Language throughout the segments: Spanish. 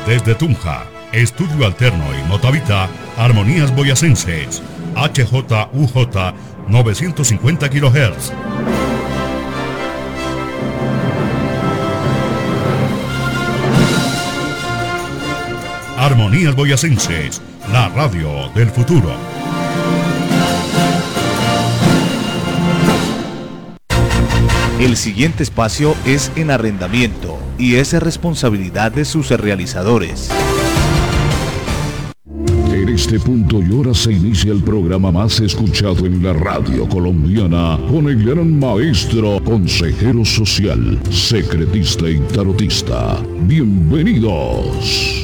Desde Tunja, Estudio Alterno y Motavita, Armonías Boyacenses, HJUJ 950 kHz. Armonías Boyacenses, la radio del futuro. El siguiente espacio es en arrendamiento y es responsabilidad de sus realizadores. En este punto y hora se inicia el programa más escuchado en la radio colombiana con el gran maestro, consejero social, secretista y tarotista. Bienvenidos.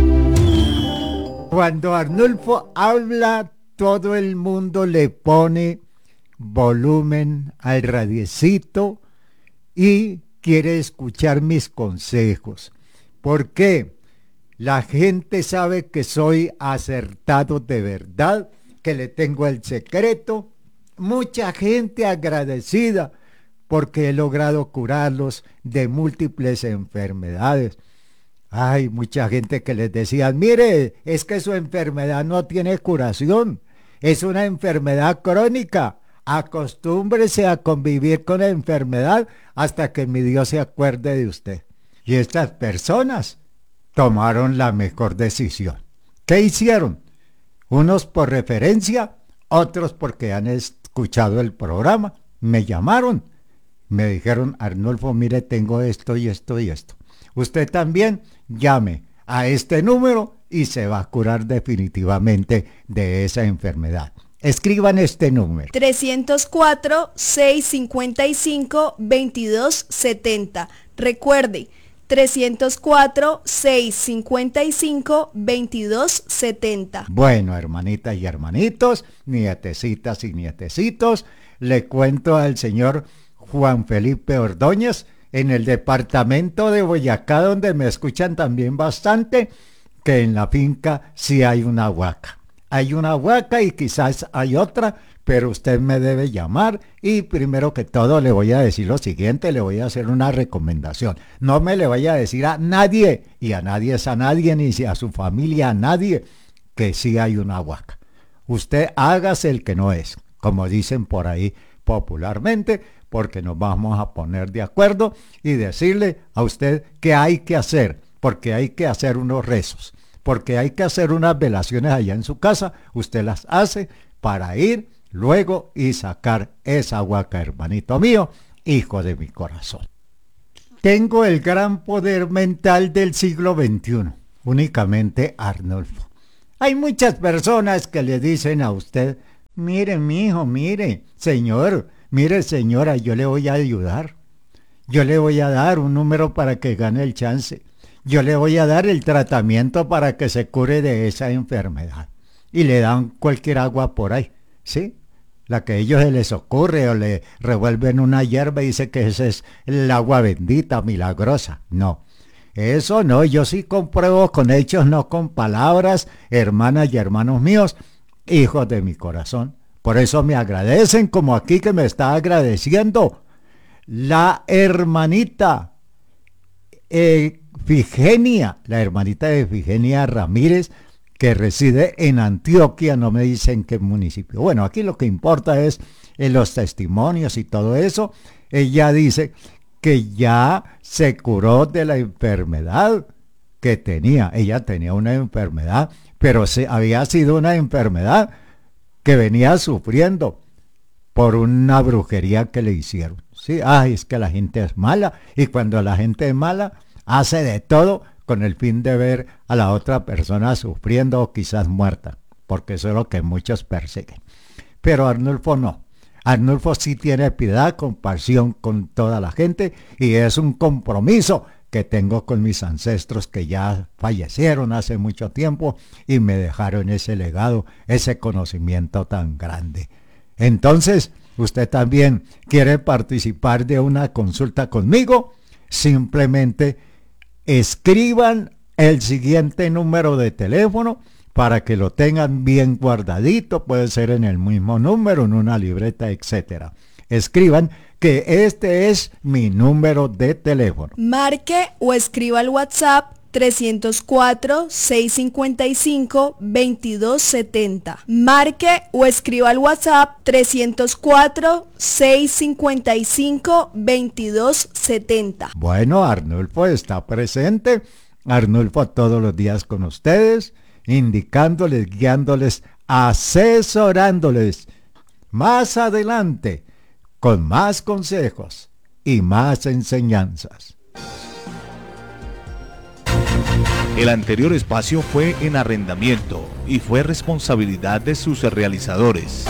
Cuando Arnulfo habla, todo el mundo le pone volumen al radiecito y quiere escuchar mis consejos. ¿Por qué? La gente sabe que soy acertado de verdad, que le tengo el secreto. Mucha gente agradecida porque he logrado curarlos de múltiples enfermedades. Hay mucha gente que les decía, mire, es que su enfermedad no tiene curación, es una enfermedad crónica. Acostúmbrese a convivir con la enfermedad hasta que mi Dios se acuerde de usted. Y estas personas tomaron la mejor decisión. ¿Qué hicieron? Unos por referencia, otros porque han escuchado el programa. Me llamaron, me dijeron, Arnulfo, mire, tengo esto y esto y esto. Usted también llame a este número y se va a curar definitivamente de esa enfermedad. Escriban este número. 304-655-2270. Recuerde, 304-655-2270. Bueno, hermanitas y hermanitos, nietecitas y nietecitos, le cuento al señor Juan Felipe Ordóñez, en el departamento de Boyacá, donde me escuchan también bastante, que en la finca sí hay una huaca. Hay una huaca y quizás hay otra, pero usted me debe llamar y primero que todo le voy a decir lo siguiente, le voy a hacer una recomendación. No me le vaya a decir a nadie, y a nadie es a nadie, ni a su familia a nadie, que sí hay una huaca. Usted hágase el que no es, como dicen por ahí popularmente, porque nos vamos a poner de acuerdo y decirle a usted qué hay que hacer, porque hay que hacer unos rezos, porque hay que hacer unas velaciones allá en su casa, usted las hace para ir luego y sacar esa huaca, hermanito mío, hijo de mi corazón. Tengo el gran poder mental del siglo XXI, únicamente Arnulfo. Hay muchas personas que le dicen a usted, mire mi hijo, mire señor, mire señora, yo le voy a ayudar, yo le voy a dar un número para que gane el chance, yo le voy a dar el tratamiento para que se cure de esa enfermedad. Y le dan cualquier agua por ahí, ¿sí? La que a ellos se les ocurre, o le revuelven una hierba y dice que esa es el agua bendita, milagrosa. No, eso no, yo sí compruebo con hechos, no con palabras, hermanas y hermanos míos, hijos de mi corazón. Por eso me agradecen, como aquí que me está agradeciendo la hermanita Figenia, la hermanita de Figenia Ramírez, que reside en Antioquia, no me dicen qué municipio. Bueno, aquí lo que importa es los testimonios y todo eso. Ella dice que ya se curó de la enfermedad que tenía. Ella tenía una enfermedad, pero había sido una enfermedad que venía sufriendo por una brujería que le hicieron. Sí, es que la gente es mala, y cuando la gente es mala, hace de todo con el fin de ver a la otra persona sufriendo o quizás muerta, porque eso es lo que muchos persiguen. Pero Arnulfo no. Arnulfo sí tiene piedad, compasión con toda la gente, y es un compromiso que tengo con mis ancestros que ya fallecieron hace mucho tiempo y me dejaron ese legado, ese conocimiento tan grande. Entonces, usted también quiere participar de una consulta conmigo, simplemente escriban el siguiente número de teléfono para que lo tengan bien guardadito, puede ser en el mismo número, en una libreta, etcétera. Escriban que este es mi número de teléfono. Marque o escriba al WhatsApp 304-655-2270. Marque o escriba al WhatsApp 304-655-2270. Bueno, Arnulfo está presente. Arnulfo todos los días con ustedes, indicándoles, guiándoles, asesorándoles. Más adelante, con más consejos y más enseñanzas. El anterior espacio fue en arrendamiento y fue responsabilidad de sus realizadores.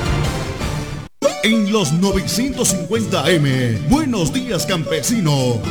En los 950M, Buenos Días Campesino,